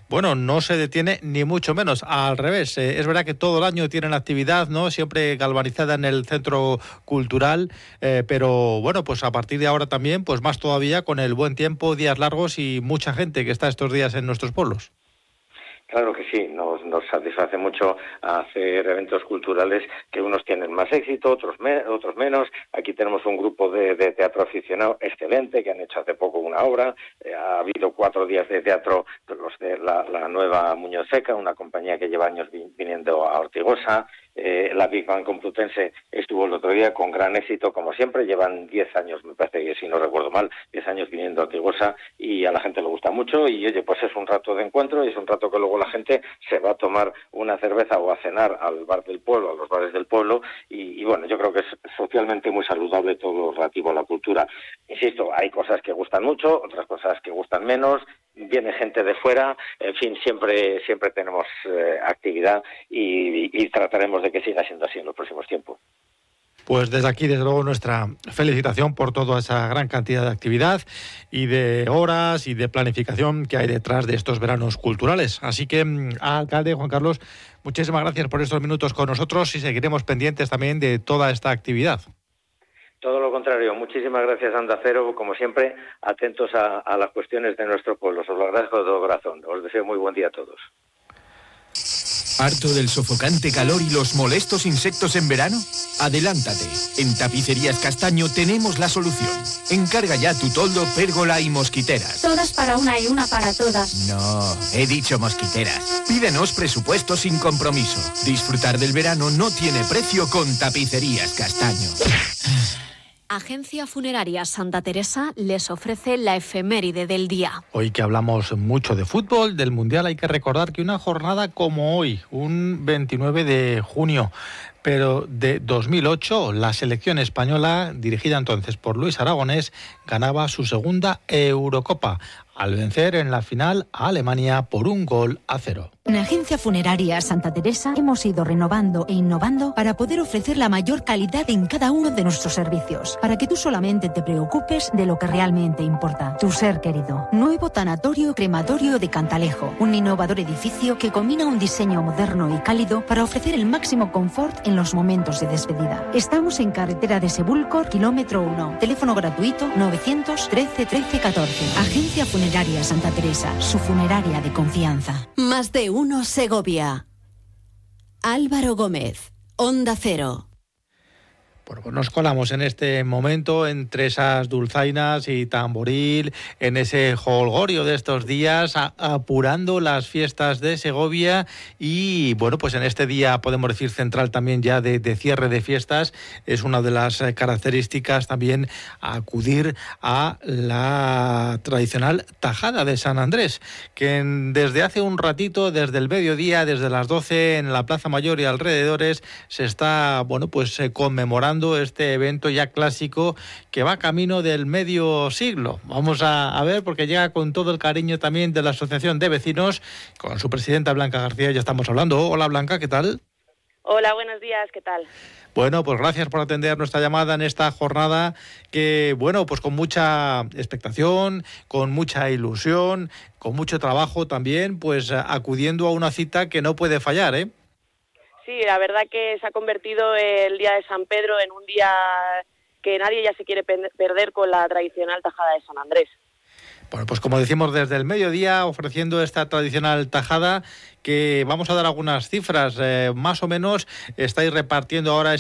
bueno, no se detiene ni mucho menos, al revés. Es verdad que todo el año tienen actividad, ¿no? Siempre galvanizada en el centro cultural, pero bueno, pues a partir de ahora también, pues más todavía con el buen tiempo, días largos y mucha gente que está estos días en nuestros pueblos. Claro que sí, nos satisface mucho hacer eventos culturales que unos tienen más éxito, otros menos. Aquí tenemos un grupo de teatro aficionado excelente que han hecho hace poco una obra. Ha habido 4 días de teatro, los de la nueva Muñoz Seca, una compañía que lleva años viniendo a Ortigosa. La Big Band Complutense estuvo el otro día con gran éxito, como siempre. Llevan 10 años, me parece que si no recuerdo mal, 10 años viniendo a Ortigosa y a la gente le gusta mucho. Y oye, pues es un rato de encuentro y es un rato que luego la gente se va a tomar una cerveza o a cenar al bar del pueblo, a los bares del pueblo. Y bueno, yo creo que es socialmente muy saludable todo lo relativo a la cultura. Insisto, hay cosas que gustan mucho, otras cosas que gustan menos. Viene gente de fuera, en fin, siempre tenemos actividad y trataremos de que siga siendo así en los próximos tiempos. Pues desde aquí, desde luego, nuestra felicitación por toda esa gran cantidad de actividad y de horas y de planificación que hay detrás de estos veranos culturales. Así que, alcalde Juan Carlos, muchísimas gracias por estos minutos con nosotros y seguiremos pendientes también de toda esta actividad. Todo lo contrario, muchísimas gracias, Onda Cero, como siempre, atentos a las cuestiones de nuestro pueblo. Os lo agradezco de todo corazón. Os deseo muy buen día a todos. ¿Harto del sofocante calor y los molestos insectos en verano? Adelántate. En Tapicerías Castaño tenemos la solución. Encarga ya tu toldo, pérgola y mosquiteras. Todas para una y una para todas. No, he dicho mosquiteras. Pídenos presupuesto sin compromiso. Disfrutar del verano no tiene precio con Tapicerías Castaño. Agencia Funeraria Santa Teresa les ofrece la efeméride del día. Hoy que hablamos mucho de fútbol, del Mundial, hay que recordar que una jornada como hoy, un 29 de junio, pero de 2008, la selección española, dirigida entonces por Luis Aragonés, ganaba su segunda Eurocopa, al vencer en la final a Alemania por 1-0. En Agencia Funeraria Santa Teresa hemos ido renovando e innovando para poder ofrecer la mayor calidad en cada uno de nuestros servicios, para que tú solamente te preocupes de lo que realmente importa, tu ser querido. Nuevo tanatorio crematorio de Cantalejo, un innovador edificio que combina un diseño moderno y cálido para ofrecer el máximo confort en los momentos de despedida. Estamos en carretera de Sebúlcor, kilómetro 1, teléfono gratuito 913 13 14. Agencia Funeraria Santa Teresa, su funeraria de confianza. Más de uno Segovia. Álvaro Gómez, Onda Cero. Bueno, pues nos colamos en este momento entre esas dulzainas y tamboril, en ese jolgorio de estos días, apurando las fiestas de Segovia y, bueno, pues en este día, podemos decir, central también ya de cierre de fiestas, es una de las características también acudir a la tradicional tajada de San Andrés, que desde hace un ratito, desde el mediodía, desde las 12, en la Plaza Mayor y alrededores, se está, bueno, pues conmemorando este evento ya clásico que va camino del medio siglo. Vamos a ver, porque llega con todo el cariño también de la Asociación de Vecinos, con su presidenta Blanca García, ya estamos hablando. Hola Blanca, ¿qué tal? Hola, buenos días, ¿qué tal? Bueno, pues gracias por atender nuestra llamada en esta jornada que, bueno, pues con mucha expectación, con mucha ilusión, con mucho trabajo también, pues acudiendo a una cita que no puede fallar, ¿eh? Sí, la verdad que se ha convertido el Día de San Pedro en un día que nadie ya se quiere perder con la tradicional tajada de San Andrés. Bueno, pues como decimos desde el mediodía, ofreciendo esta tradicional tajada, que vamos a dar algunas cifras, más o menos estáis repartiendo ahora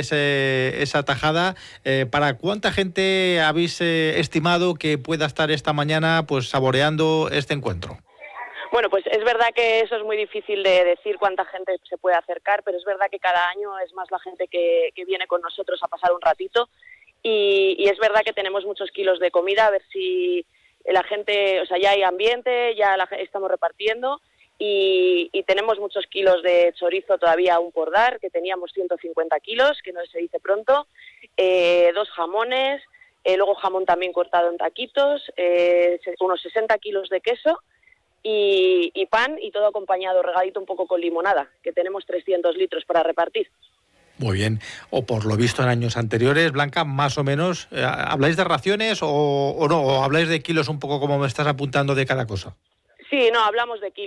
esa tajada. ¿Para cuánta gente habéis estimado que pueda estar esta mañana pues saboreando este encuentro? Bueno, pues es verdad que eso es muy difícil de decir cuánta gente se puede acercar, pero es verdad que cada año es más la gente que viene con nosotros a pasar un ratito y es verdad que tenemos muchos kilos de comida, a ver si la gente, o sea, ya hay ambiente, ya estamos repartiendo y tenemos muchos kilos de chorizo todavía aún por dar, que teníamos 150 kilos, que no se dice pronto, 2 jamones, luego jamón también cortado en taquitos, unos 60 kilos de queso, y pan, y todo acompañado, regadito un poco con limonada, que tenemos 300 litros para repartir. Muy bien. O por lo visto en años anteriores, Blanca, más o menos, ¿habláis de raciones o no? ¿O habláis de kilos un poco como me estás apuntando de cada cosa? Sí, no, hablamos de kilos.